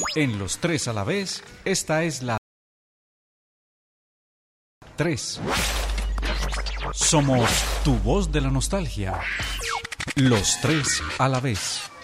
En Los Tres a la Vez, esta es la 3. Somos tu voz de la nostalgia. Los Tres a la Vez.